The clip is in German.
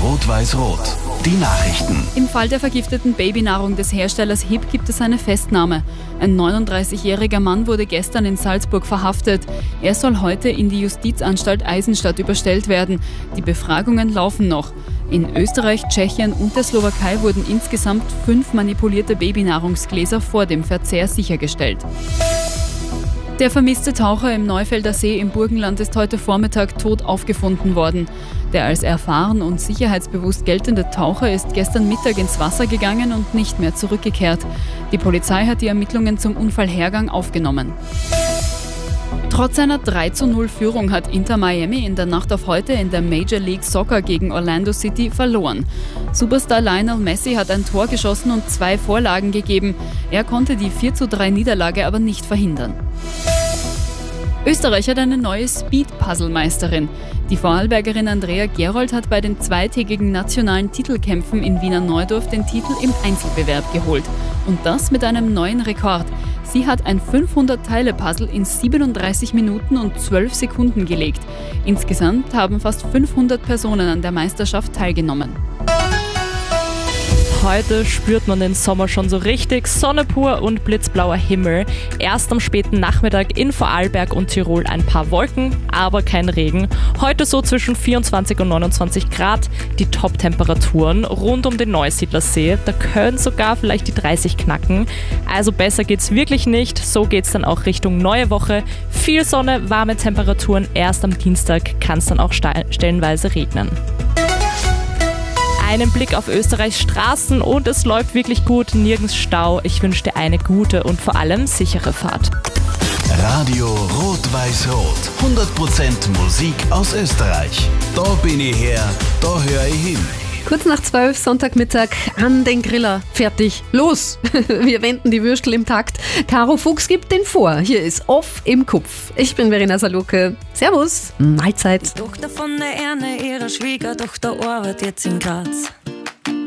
Rot-Weiß-Rot. Die Nachrichten. Im Fall der vergifteten Babynahrung des Herstellers HiB gibt es eine Festnahme. Ein 39-jähriger Mann wurde gestern in Salzburg verhaftet. Er soll heute in die Justizanstalt Eisenstadt überstellt werden. Die Befragungen laufen noch. In Österreich, Tschechien und der Slowakei wurden insgesamt 5 manipulierte Babynahrungsgläser vor dem Verzehr sichergestellt. Der vermisste Taucher im Neufelder See im Burgenland ist heute Vormittag tot aufgefunden worden. Der als erfahren und sicherheitsbewusst geltende Taucher ist gestern Mittag ins Wasser gegangen und nicht mehr zurückgekehrt. Die Polizei hat die Ermittlungen zum Unfallhergang aufgenommen. Trotz einer 3:0 hat Inter Miami in der Nacht auf heute in der Major League Soccer gegen Orlando City verloren. Superstar Lionel Messi hat ein Tor geschossen und 2 Vorlagen gegeben. Er konnte die 4:3 Niederlage aber nicht verhindern. Österreich hat eine neue Speed-Puzzle-Meisterin. Die Vorarlbergerin Andrea Gerold hat bei den 2-tägigen nationalen Titelkämpfen in Wiener Neudorf den Titel im Einzelbewerb geholt. Und das mit einem neuen Rekord. Sie hat ein 500-Teile-Puzzle in 37 Minuten und 12 Sekunden gelegt. Insgesamt haben fast 500 Personen an der Meisterschaft teilgenommen. Heute spürt man den Sommer schon so richtig. Sonne pur und blitzblauer Himmel. Erst am späten Nachmittag in Vorarlberg und Tirol ein paar Wolken, aber kein Regen. Heute so zwischen 24 und 29 Grad. Die Top-Temperaturen rund um den Neusiedlersee. Da können sogar vielleicht die 30 knacken. Also besser geht's wirklich nicht. So geht's dann auch Richtung neue Woche. Viel Sonne, warme Temperaturen. Erst am Dienstag kann es dann auch stellenweise regnen. Einen Blick auf Österreichs Straßen und es läuft wirklich gut, nirgends Stau. Ich wünsche dir eine gute und vor allem sichere Fahrt. Radio Rot-Weiß-Rot. 100% Musik aus Österreich. Da bin ich her, da höre ich hin. Kurz nach 12, Sonntagmittag, an den Griller. Fertig. Los! Wir wenden die Würstel im Takt. Caro Fuchs gibt den vor. Hier ist Off im Kopf. Ich bin Verena Saluke. Servus. Mahlzeit. Die Tochter von der Erne, ihrer Schwiegertochter, arbeitet jetzt in Graz.